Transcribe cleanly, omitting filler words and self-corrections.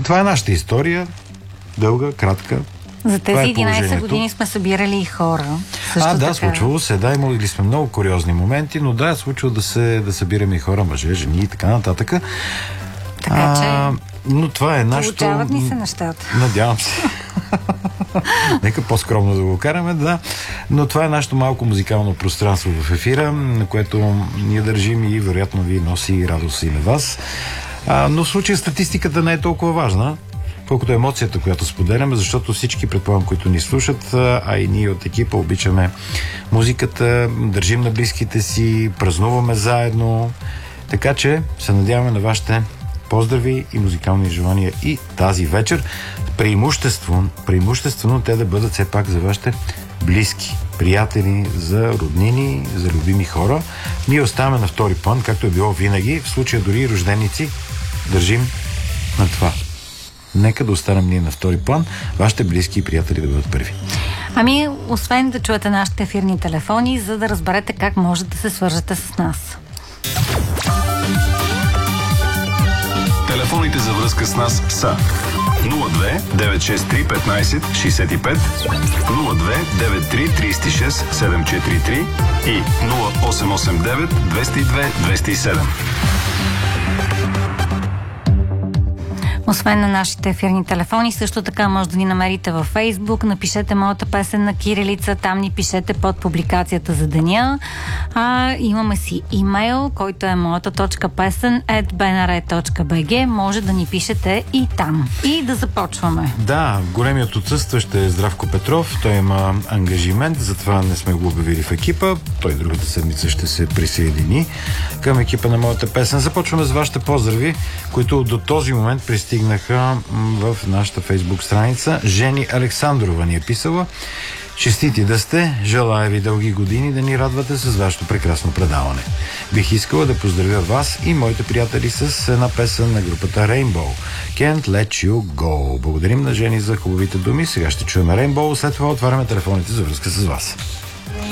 Това е нашата история. Дълга, кратка. За тези 11 години сме събирали и хора. Случвало се. Да, имали сме много куриозни моменти, но да, случва да събираме и хора, мъже, жени и така нататък. Така че... Но това е нашето... Получават ни се нещата. Надявам се. Нека по-скромно да го караме, да. Но това е нашето малко музикално пространство в ефира, на което ние държим и вероятно ви носи радост и на вас. Но в случая статистиката не е толкова важна, колкото емоцията, която споделяме, защото всички, предполагам, които ни слушат, а и ние от екипа обичаме музиката, държим на близките си, празнуваме заедно, така че се надяваме на поздрави и музикални желания и тази вечер. Преимуществено те да бъдат все пак за вашите близки, приятели, за роднини, за любими хора. Ние оставаме на втори план, както е било винаги. В случая дори и рожденици държим на това. Нека да останем ние на втори план, вашите близки и приятели да бъдат първи. Освен да чуете нашите ефирни телефони, за да разберете как може да се свържете с нас. Телефоните за връзка с нас са 02 963 15 65, 02 93 36 743 и 0889 202 207. Освен на нашите ефирни телефони, също така може да ни намерите във Фейсбук. Напишете моята песен на кирилица, там ни пишете под публикацията за деня. Имаме си имейл, който е moята.pesen@bnr.bg. Може да ни пишете и там. И да започваме. Да, големият отсъстващ е Здравко Петров. Той има ангажимент, затова не сме го обявили в екипа. Той другата седмица ще се присъедини към екипа на моята песен. Започваме с вашите поздрави, които до този момент пристигнаха в нашата фейсбук страница. Жени Александрова ни е писала: честити да сте, желая ви дълги години да ни радвате с вашето прекрасно предаване. Бих искала да поздравя вас и моите приятели с една песен на групата Rainbow. Can't Let You Go. Благодарим на Жени за хубавите думи. Сега ще чуем Rainbow, след това отваряме телефоните за връзка с вас.